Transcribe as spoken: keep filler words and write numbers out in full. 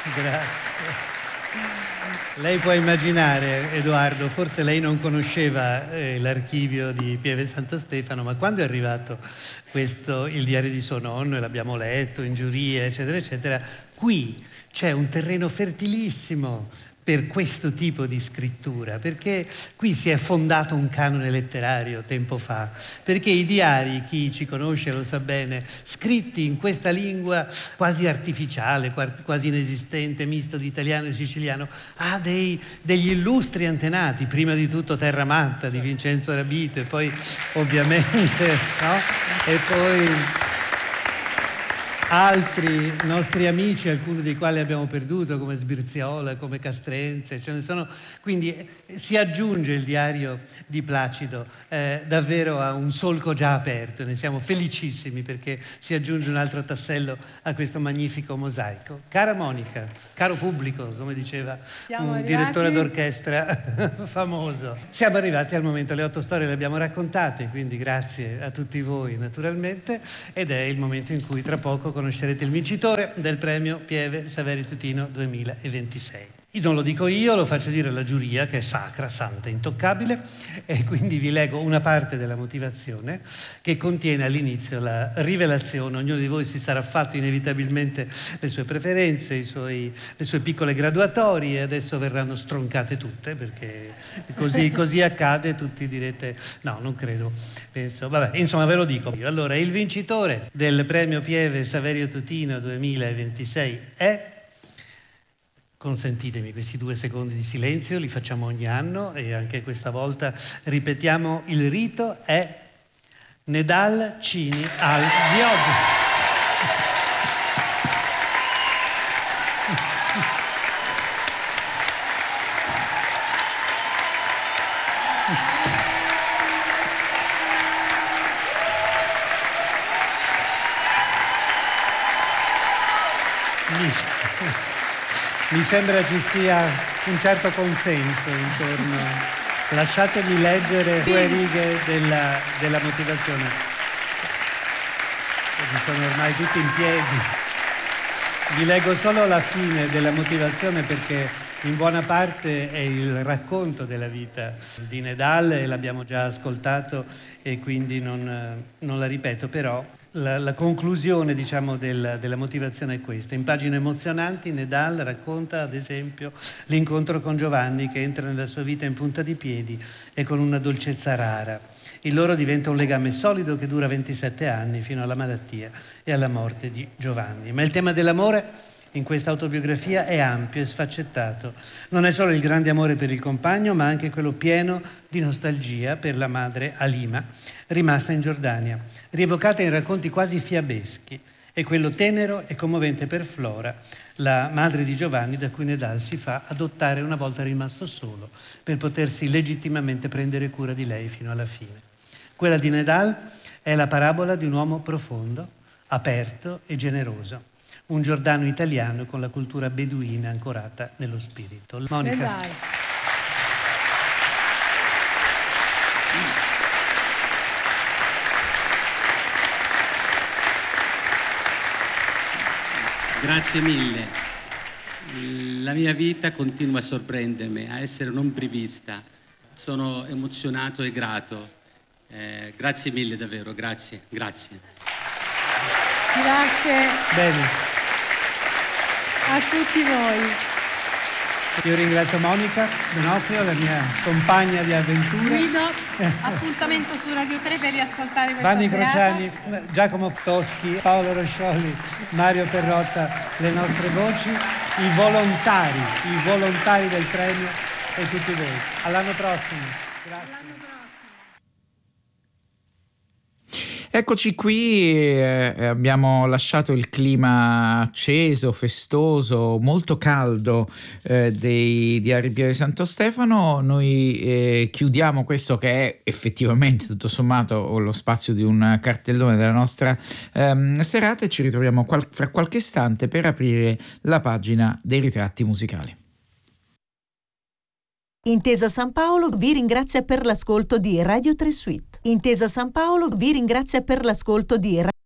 Grazie. Lei può immaginare, Edoardo, forse lei non conosceva eh, l'archivio di Pieve Santo Stefano, ma quando è arrivato questo, il diario di suo nonno, e l'abbiamo letto in giuria, eccetera, eccetera, qui c'è un terreno fertilissimo per questo tipo di scrittura, perché qui si è fondato un canone letterario tempo fa, perché i diari, chi ci conosce lo sa bene, scritti in questa lingua quasi artificiale, quasi inesistente, misto di italiano e siciliano, ha dei, degli illustri antenati, prima di tutto Terra Matta di Vincenzo Rabito, e poi ovviamente, no? E poi altri nostri amici, alcuni dei quali abbiamo perduto, come Sbirziola, come Castrense, ce ne sono. Quindi eh, si aggiunge il diario di Placido eh, davvero a un solco già aperto, ne siamo felicissimi perché si aggiunge un altro tassello a questo magnifico mosaico. Cara Monica, caro pubblico, come diceva siamo un arrivati... direttore d'orchestra famoso, siamo arrivati al momento, le otto storie le abbiamo raccontate, quindi grazie a tutti voi naturalmente, ed è il momento in cui tra poco conoscerete il vincitore del premio Pieve Saverio Tutino duemilaventisei. Io non lo dico io, lo faccio dire alla giuria, che è sacra, santa, intoccabile, e quindi vi leggo una parte della motivazione che contiene all'inizio la rivelazione. Ognuno di voi si sarà fatto inevitabilmente le sue preferenze, i suoi, le sue piccole graduatorie, e adesso verranno stroncate tutte, perché così, così accade, tutti direte no, non credo, penso, vabbè, insomma ve lo dico io. Allora, il vincitore del premio Pieve Saverio Tutino duemilaventisei è... Consentitemi questi due secondi di silenzio, li facciamo ogni anno e anche questa volta ripetiamo il rito, è Nedal Cini al Viotti. Mi sembra ci sia un certo consenso intorno. Lasciatemi leggere due righe della, della motivazione. Mi sono ormai tutti in piedi. Vi leggo solo la fine della motivazione perché in buona parte è il racconto della vita di Nedal e l'abbiamo già ascoltato e quindi non, non la ripeto, però La, la conclusione, diciamo, del, della motivazione è questa. In pagine emozionanti Nedal racconta, ad esempio, l'incontro con Giovanni che entra nella sua vita in punta di piedi e con una dolcezza rara. Il loro diventa un legame solido che dura ventisette anni fino alla malattia e alla morte di Giovanni. Ma il tema dell'amore in questa autobiografia è ampio e sfaccettato. Non è solo il grande amore per il compagno, ma anche quello pieno di nostalgia per la madre Halima, rimasta in Giordania, rievocata in racconti quasi fiabeschi, e quello tenero e commovente per Flora, la madre di Giovanni, da cui Nedal si fa adottare una volta rimasto solo, per potersi legittimamente prendere cura di lei fino alla fine. Quella di Nedal è la parabola di un uomo profondo, aperto e generoso. Un giordano italiano con la cultura beduina ancorata nello spirito. Monica. Grazie mille. La mia vita continua a sorprendermi, a essere non prevista. Sono emozionato e grato. Eh, grazie mille davvero, grazie, grazie. Grazie. Bene. A tutti voi. Io ringrazio Monica D'Onofrio, la mia compagna di avventure. Guido, appuntamento su Radio tre per riascoltare questa Vanni serata. Crociani, Giacomo Toschi, Paolo Roscioli, Mario Perrotta, le nostre voci, i volontari, i volontari del premio e tutti voi. All'anno prossimo. Grazie. Eccoci qui, eh, abbiamo lasciato il clima acceso, festoso, molto caldo eh, dei diari Pieve Santo Stefano. Noi eh, chiudiamo questo che è effettivamente tutto sommato lo spazio di un cartellone della nostra ehm, serata e ci ritroviamo qual- fra qualche istante per aprire la pagina dei ritratti musicali. Intesa San Paolo vi ringrazia per l'ascolto di Radio tre Suite. Intesa San Paolo vi ringrazia per l'ascolto di